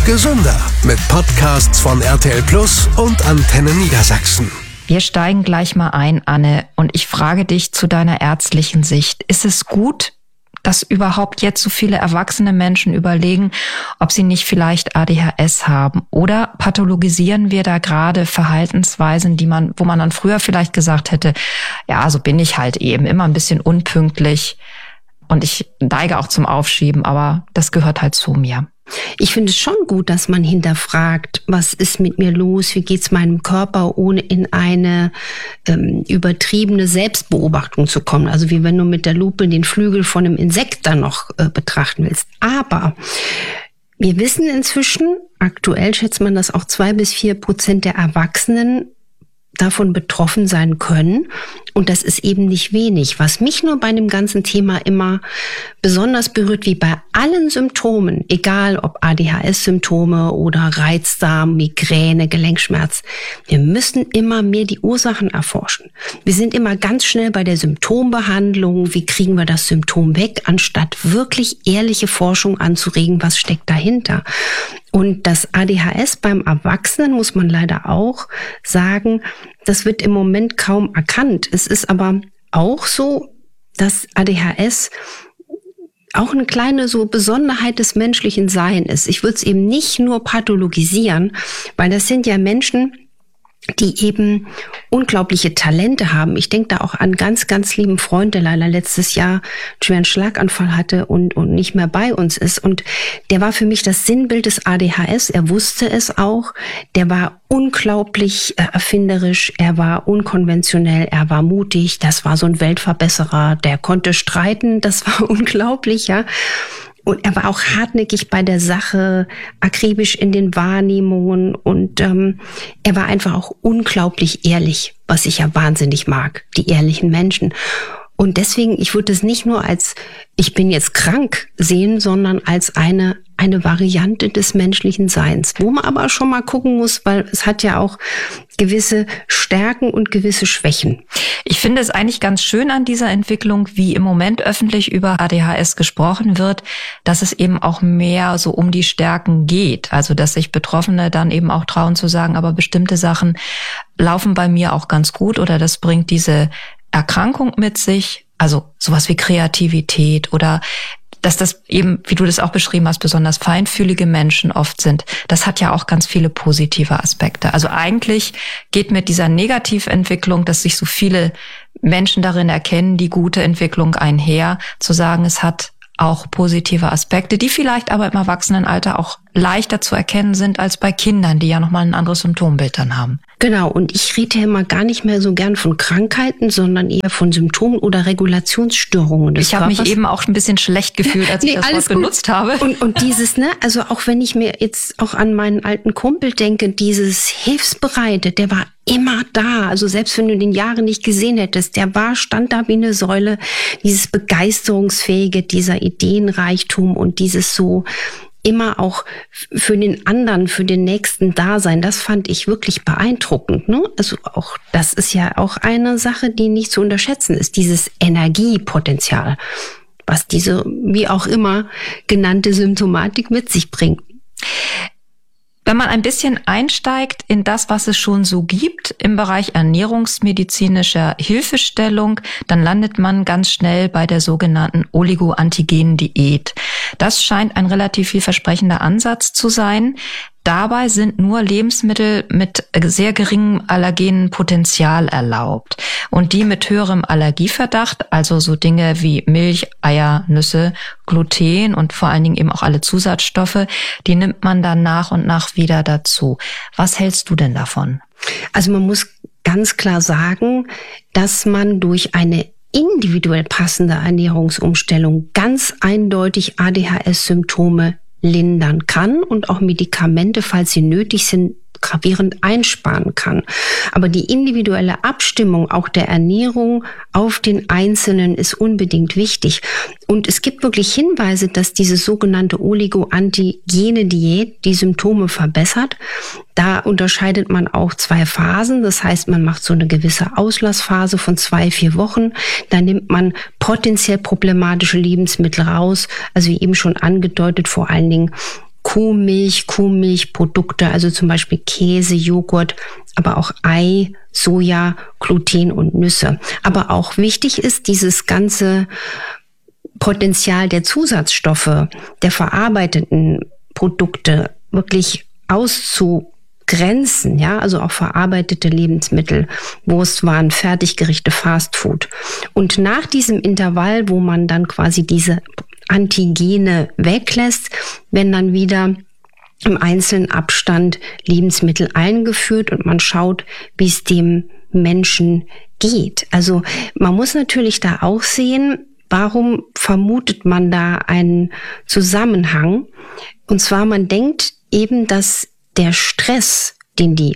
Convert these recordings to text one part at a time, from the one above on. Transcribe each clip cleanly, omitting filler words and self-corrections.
Gesünder mit Podcasts von RTL Plus und Antenne Niedersachsen. Wir steigen gleich mal ein, Anne, und ich frage dich zu deiner ärztlichen Sicht. Ist es gut, dass überhaupt jetzt so viele erwachsene Menschen überlegen, ob sie nicht vielleicht ADHS haben? Oder pathologisieren wir da gerade Verhaltensweisen, wo man dann früher vielleicht gesagt hätte, ja, so bin ich halt eben, immer ein bisschen unpünktlich und ich neige auch zum Aufschieben, aber das gehört halt zu mir. Ich finde es schon gut, dass man hinterfragt, was ist mit mir los, wie geht's meinem Körper, ohne in eine übertriebene Selbstbeobachtung zu kommen. Also wie wenn du mit der Lupe den Flügel von einem Insekt dann noch betrachten willst. Aber wir wissen inzwischen, aktuell schätzt man, dass auch 2-4% der Erwachsenen davon betroffen sein können. Und das ist eben nicht wenig. Was mich nur bei dem ganzen Thema immer besonders berührt, wie bei allen Symptomen, egal ob ADHS-Symptome oder Reizdarm, Migräne, Gelenkschmerz, wir müssen immer mehr die Ursachen erforschen. Wir sind immer ganz schnell bei der Symptombehandlung, wie kriegen wir das Symptom weg, anstatt wirklich ehrliche Forschung anzuregen, was steckt dahinter. Und das ADHS beim Erwachsenen, muss man leider auch sagen, das wird im Moment kaum erkannt. Es ist aber auch so, dass ADHS auch eine kleine so Besonderheit des menschlichen Seins ist. Ich würde es eben nicht nur pathologisieren, weil das sind ja Menschen, die eben unglaubliche Talente haben. Ich denke da auch an ganz, ganz lieben Freund, der leider letztes Jahr einen schweren Schlaganfall hatte und nicht mehr bei uns ist. Und der war für mich das Sinnbild des ADHS. Er wusste es auch. Der war unglaublich erfinderisch. Er war unkonventionell. Er war mutig. Das war so ein Weltverbesserer. Der konnte streiten. Das war unglaublich, ja. Und er war auch hartnäckig bei der Sache, akribisch in den Wahrnehmungen und er war einfach auch unglaublich ehrlich, was ich ja wahnsinnig mag, die ehrlichen Menschen. Und deswegen, ich würde es nicht nur als ich bin jetzt krank sehen, sondern als eine Variante des menschlichen Seins, wo man aber schon mal gucken muss, weil es hat ja auch gewisse Stärken und gewisse Schwächen. Ich finde es eigentlich ganz schön an dieser Entwicklung, wie im Moment öffentlich über ADHS gesprochen wird, dass es eben auch mehr so um die Stärken geht. Also, dass sich Betroffene dann eben auch trauen zu sagen, aber bestimmte Sachen laufen bei mir auch ganz gut oder das bringt diese Erkrankung mit sich. Also sowas wie Kreativität oder dass das eben, wie du das auch beschrieben hast, besonders feinfühlige Menschen oft sind. Das hat ja auch ganz viele positive Aspekte. Also eigentlich geht mit dieser Negativentwicklung, dass sich so viele Menschen darin erkennen, die gute Entwicklung einher, zu sagen, es hat auch positive Aspekte, die vielleicht aber im Erwachsenenalter auch leichter zu erkennen sind als bei Kindern, die ja nochmal ein anderes Symptombild dann haben. Genau, und ich rede ja immer gar nicht mehr so gern von Krankheiten, sondern eher von Symptomen oder Regulationsstörungen des Körpers. Ich habe mich eben auch ein bisschen schlecht gefühlt, als ich das Wort benutzt habe. Und dieses, also auch wenn ich mir jetzt auch an meinen alten Kumpel denke, dieses Hilfsbereite, der war immer da. Also selbst wenn du den Jahre nicht gesehen hättest, stand da wie eine Säule. Dieses Begeisterungsfähige, dieser Ideenreichtum und dieses so immer auch für den anderen, für den Nächsten da sein, das fand ich wirklich beeindruckend. Ne? Also auch das ist ja auch eine Sache, die nicht zu unterschätzen ist, dieses Energiepotenzial, was diese, wie auch immer, genannte Symptomatik mit sich bringt. Wenn man ein bisschen einsteigt in das, was es schon so gibt im Bereich ernährungsmedizinischer Hilfestellung, dann landet man ganz schnell bei der sogenannten Oligoantigen-Diät. Das scheint ein relativ vielversprechender Ansatz zu sein. Dabei sind nur Lebensmittel mit sehr geringem allergenen Potenzial erlaubt. Und die mit höherem Allergieverdacht, also so Dinge wie Milch, Eier, Nüsse, Gluten und vor allen Dingen eben auch alle Zusatzstoffe, die nimmt man dann nach und nach wieder dazu. Was hältst du denn davon? Also man muss ganz klar sagen, dass man durch eine individuell passende Ernährungsumstellung ganz eindeutig ADHS-Symptome lindern kann und auch Medikamente, falls sie nötig sind, gravierend einsparen kann. Aber die individuelle Abstimmung auch der Ernährung auf den Einzelnen ist unbedingt wichtig. Und es gibt wirklich Hinweise, dass diese sogenannte Oligo-Antigene-Diät die Symptome verbessert. Da unterscheidet man auch 2 Phasen. Das heißt, man macht so eine gewisse Auslassphase von 2-4 Wochen. Da nimmt man potenziell problematische Lebensmittel raus. Also wie eben schon angedeutet, vor allen Dingen Kuhmilchprodukte, also zum Beispiel Käse, Joghurt, aber auch Ei, Soja, Gluten und Nüsse. Aber auch wichtig ist dieses ganze Potenzial der Zusatzstoffe, der verarbeiteten Produkte wirklich auszugrenzen, ja, also auch verarbeitete Lebensmittel, Wurstwaren, Fertiggerichte, Fastfood. Und nach diesem Intervall, wo man dann quasi diese Antigene weglässt, wenn dann wieder im einzelnen Abstand Lebensmittel eingeführt und man schaut, wie es dem Menschen geht. Also man muss natürlich da auch sehen, warum vermutet man da einen Zusammenhang? Und zwar, man denkt eben, dass der Stress, den die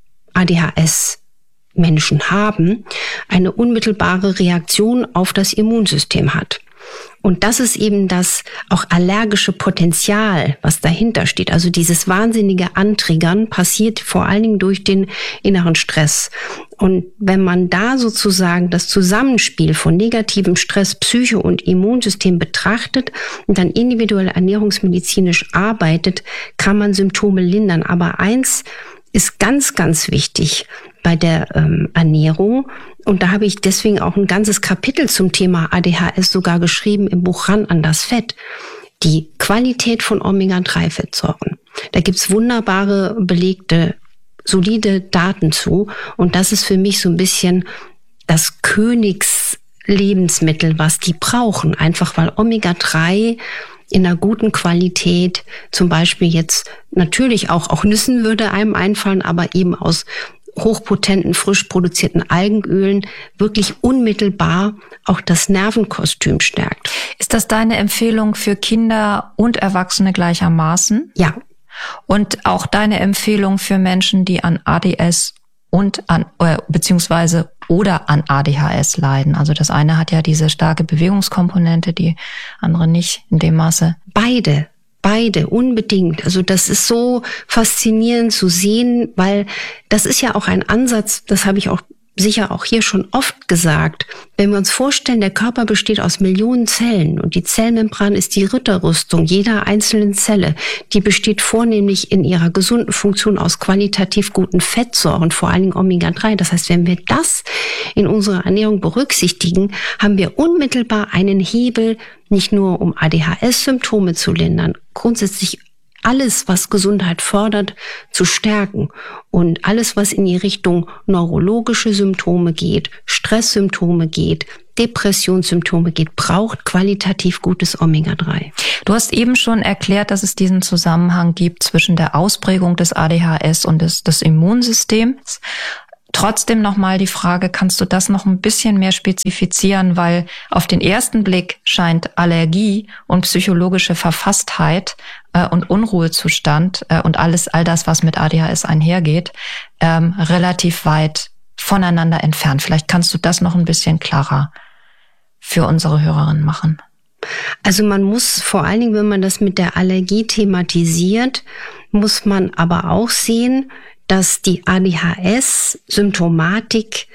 ADHS-Menschen haben, eine unmittelbare Reaktion auf das Immunsystem hat. Und das ist eben das auch allergische Potenzial, was dahinter steht. Also dieses wahnsinnige Antriggern passiert vor allen Dingen durch den inneren Stress. Und wenn man da sozusagen das Zusammenspiel von negativem Stress, Psyche und Immunsystem betrachtet und dann individuell ernährungsmedizinisch arbeitet, kann man Symptome lindern. Aber eins ist ganz, ganz wichtig bei der Ernährung. Und da habe ich deswegen auch ein ganzes Kapitel zum Thema ADHS sogar geschrieben im Buch Ran an das Fett. Die Qualität von Omega-3-Fettsäuren. Da gibt's wunderbare, belegte, solide Daten zu. Und das ist für mich so ein bisschen das Königslebensmittel, was die brauchen. Einfach weil Omega-3 in einer guten Qualität, zum Beispiel jetzt natürlich auch Nüssen würde einem einfallen, aber eben aus hochpotenten, frisch produzierten Algenölen wirklich unmittelbar auch das Nervenkostüm stärkt. Ist das deine Empfehlung für Kinder und Erwachsene gleichermaßen? Ja. Und auch deine Empfehlung für Menschen, die an ADS und an beziehungsweise oder an ADHS leiden. Also das eine hat ja diese starke Bewegungskomponente, die andere nicht in dem Maße. Beide, unbedingt. Also das ist so faszinierend zu sehen, weil das ist ja auch ein Ansatz, das habe ich auch sicher auch hier schon oft gesagt. Wenn wir uns vorstellen, der Körper besteht aus Millionen Zellen und die Zellmembran ist die Ritterrüstung jeder einzelnen Zelle. Die besteht vornehmlich in ihrer gesunden Funktion aus qualitativ guten Fettsäuren, vor allen Dingen Omega-3. Das heißt, wenn wir das in unserer Ernährung berücksichtigen, haben wir unmittelbar einen Hebel, nicht nur um ADHS-Symptome zu lindern, grundsätzlich alles, was Gesundheit fördert, zu stärken und alles, was in die Richtung neurologische Symptome geht, Stresssymptome geht, Depressionssymptome geht, braucht qualitativ gutes Omega-3. Du hast eben schon erklärt, dass es diesen Zusammenhang gibt zwischen der Ausprägung des ADHS und des Immunsystems. Trotzdem nochmal die Frage, kannst du das noch ein bisschen mehr spezifizieren, weil auf den ersten Blick scheint Allergie und psychologische Verfasstheit und Unruhezustand und all das, was mit ADHS einhergeht, relativ weit voneinander entfernt. Vielleicht kannst du das noch ein bisschen klarer für unsere Hörerinnen machen. Also man muss vor allen Dingen, wenn man das mit der Allergie thematisiert, muss man aber auch sehen, dass die ADHS-Symptomatik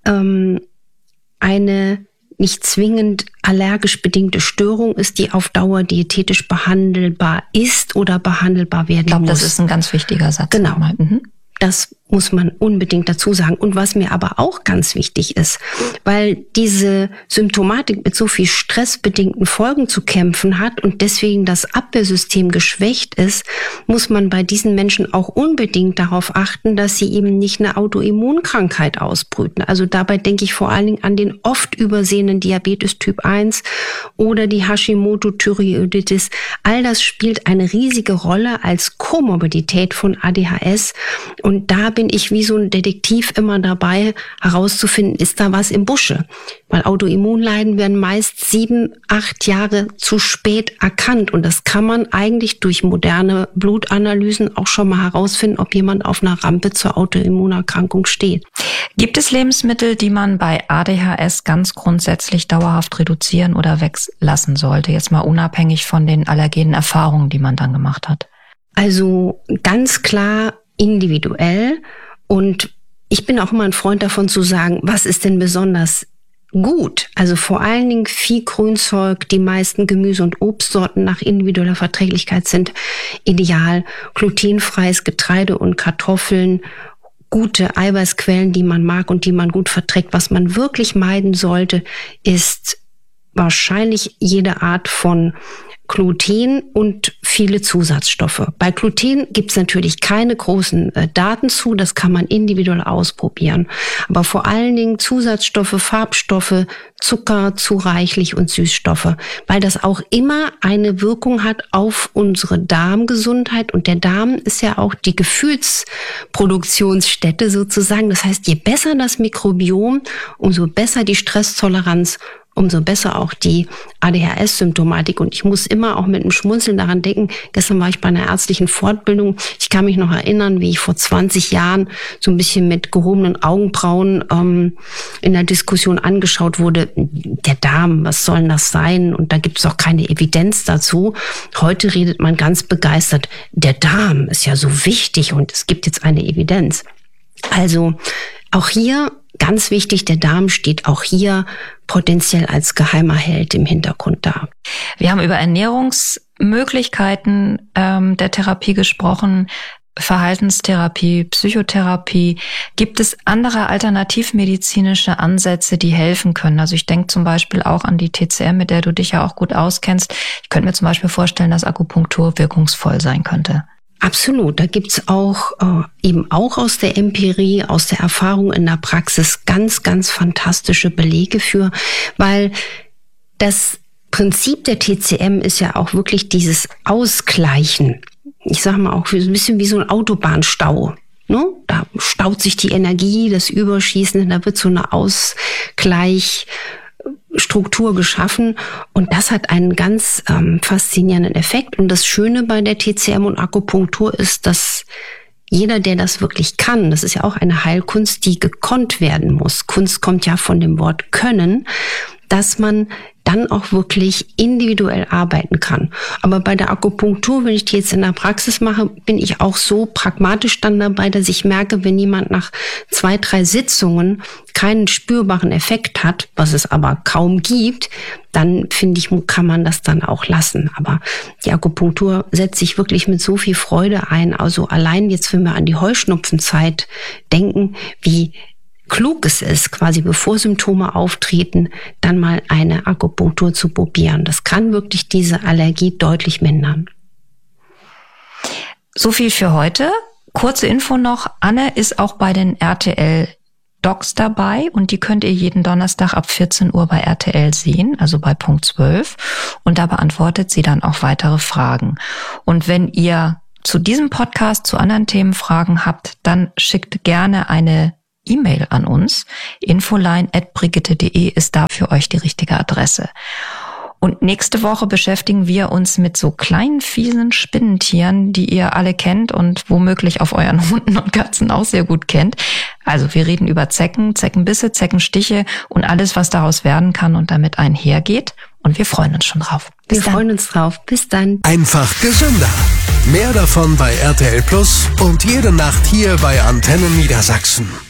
eine nicht zwingend allergisch bedingte Störung ist, die auf Dauer diätetisch behandelbar ist oder behandelbar werden muss. Ich glaube, das ist ein ganz wichtiger Satz. Genau. Das muss man unbedingt dazu sagen. Und was mir aber auch ganz wichtig ist, weil diese Symptomatik mit so viel stressbedingten Folgen zu kämpfen hat und deswegen das Abwehrsystem geschwächt ist, muss man bei diesen Menschen auch unbedingt darauf achten, dass sie eben nicht eine Autoimmunkrankheit ausbrüten. Also dabei denke ich vor allen Dingen an den oft übersehenen Diabetes Typ 1 oder die Hashimoto-Thyreoiditis. All das spielt eine riesige Rolle als Komorbidität von ADHS. Und da bin ich wie so ein Detektiv immer dabei, herauszufinden, ist da was im Busche? Weil Autoimmunleiden werden meist 7-8 Jahre zu spät erkannt. Und das kann man eigentlich durch moderne Blutanalysen auch schon mal herausfinden, ob jemand auf einer Rampe zur Autoimmunerkrankung steht. Gibt es Lebensmittel, die man bei ADHS ganz grundsätzlich dauerhaft reduzieren oder weglassen sollte? Jetzt mal unabhängig von den allergenen Erfahrungen, die man dann gemacht hat. Also ganz klar individuell, und ich bin auch immer ein Freund davon zu sagen, was ist denn besonders gut. Also vor allen Dingen viel Grünzeug, die meisten Gemüse- und Obstsorten nach individueller Verträglichkeit sind ideal. Glutenfreies Getreide und Kartoffeln, gute Eiweißquellen, die man mag und die man gut verträgt. Was man wirklich meiden sollte, ist wahrscheinlich jede Art von Gluten und viele Zusatzstoffe. Bei Gluten gibt es natürlich keine großen Daten zu, das kann man individuell ausprobieren. Aber vor allen Dingen Zusatzstoffe, Farbstoffe, Zucker zu reichlich und Süßstoffe, weil das auch immer eine Wirkung hat auf unsere Darmgesundheit. Und der Darm ist ja auch die Gefühlsproduktionsstätte sozusagen. Das heißt, je besser das Mikrobiom, umso besser die Stresstoleranz, umso besser auch die ADHS-Symptomatik. Und ich muss immer auch mit einem Schmunzeln daran denken, gestern war ich bei einer ärztlichen Fortbildung. Ich kann mich noch erinnern, wie ich vor 20 Jahren so ein bisschen mit gehobenen Augenbrauen in der Diskussion angeschaut wurde. Der Darm, was soll denn das sein? Und da gibt es auch keine Evidenz dazu. Heute redet man ganz begeistert, der Darm ist ja so wichtig und es gibt jetzt eine Evidenz. Also auch hier ganz wichtig, der Darm steht auch hier potenziell als geheimer Held im Hintergrund da. Wir haben über Ernährungsmöglichkeiten der Therapie gesprochen, Verhaltenstherapie, Psychotherapie. Gibt es andere alternativmedizinische Ansätze, die helfen können? Also ich denke zum Beispiel auch an die TCM, mit der du dich ja auch gut auskennst. Ich könnte mir zum Beispiel vorstellen, dass Akupunktur wirkungsvoll sein könnte. Absolut. Da gibt's auch eben auch aus der Empirie, aus der Erfahrung in der Praxis ganz, ganz fantastische Belege für, weil das Prinzip der TCM ist ja auch wirklich dieses Ausgleichen. Ich sage mal auch ein bisschen wie so ein Autobahnstau. Ne? Da staut sich die Energie, das Überschießen, da wird so eine Ausgleichsstruktur geschaffen und das hat einen ganz faszinierenden Effekt. Und das Schöne bei der TCM und Akupunktur ist, dass jeder, der das wirklich kann, das ist ja auch eine Heilkunst, die gekonnt werden muss. Kunst kommt ja von dem Wort können, dass man dann auch wirklich individuell arbeiten kann. Aber bei der Akupunktur, wenn ich die jetzt in der Praxis mache, bin ich auch so pragmatisch dann dabei, dass ich merke, wenn jemand nach 2, 3 Sitzungen keinen spürbaren Effekt hat, was es aber kaum gibt, dann finde ich, kann man das dann auch lassen. Aber die Akupunktur setzt sich wirklich mit so viel Freude ein. Also allein jetzt, wenn wir an die Heuschnupfenzeit denken, wie klug es ist, quasi bevor Symptome auftreten, dann mal eine Akupunktur zu probieren. Das kann wirklich diese Allergie deutlich mindern. So viel für heute. Kurze Info noch. Anne ist auch bei den RTL Docs dabei und die könnt ihr jeden Donnerstag ab 14 Uhr bei RTL sehen, also bei Punkt 12. Und da beantwortet sie dann auch weitere Fragen. Und wenn ihr zu diesem Podcast, zu anderen Themen Fragen habt, dann schickt gerne eine E-Mail an uns. infoline@brigitte.de ist da für euch die richtige Adresse. Und nächste Woche beschäftigen wir uns mit so kleinen, fiesen Spinnentieren, die ihr alle kennt und womöglich auf euren Hunden und Katzen auch sehr gut kennt. Also wir reden über Zecken, Zeckenbisse, Zeckenstiche und alles, was daraus werden kann und damit einhergeht. Und wir freuen uns schon drauf. Wir freuen uns drauf. Bis dann. Einfach gesünder. Mehr davon bei RTL Plus und jede Nacht hier bei Antenne Niedersachsen.